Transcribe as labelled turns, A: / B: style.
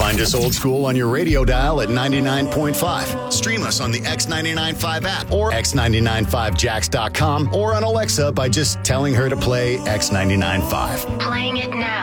A: Find us old school on your radio dial at 99.5. Stream us on the X995 app or x995jax.com or on Alexa by just telling her to play X995.
B: Playing it now.